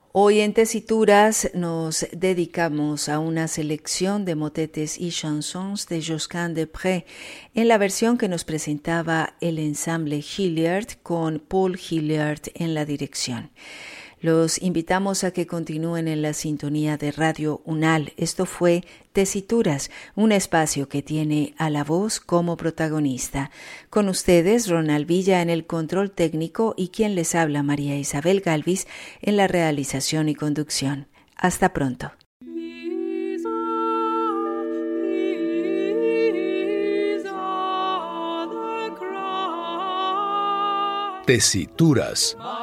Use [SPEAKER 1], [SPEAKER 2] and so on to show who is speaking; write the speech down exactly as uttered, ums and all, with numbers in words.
[SPEAKER 1] Hoy en Tesituras nos dedicamos a una selección de motetes y chansons de Josquin des Prez en la versión que nos presentaba el ensamble Hilliard con Paul Hilliard en la dirección. Los invitamos a que continúen en la sintonía de Radio UNAL. Esto fue Tesituras, un espacio que tiene a la voz como protagonista. Con ustedes, Ronald Villa en el control técnico y quien les habla, María Isabel Galvis, en la realización y conducción. Hasta pronto.
[SPEAKER 2] Tesituras.